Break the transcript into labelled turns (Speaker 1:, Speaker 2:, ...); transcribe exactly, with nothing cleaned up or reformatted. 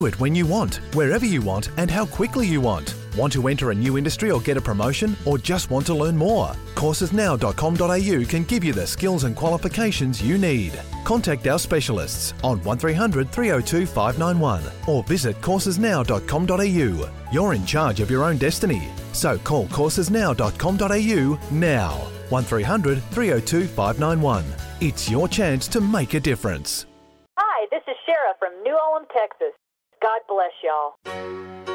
Speaker 1: it when you want, wherever you want, and how quickly you want. Want to enter a new industry or get a promotion, or just want to learn more? courses now dot com dot a u can give you the skills and qualifications you need. Contact our specialists on one three hundred, three oh two, five nine one or visit courses now dot com dot a u. You're in charge of your own destiny, so call courses now dot com dot a u now. one three hundred, three oh two, five nine one. It's your chance to make a difference.
Speaker 2: Hi, this is Shara from New Ulm, Texas. God bless y'all.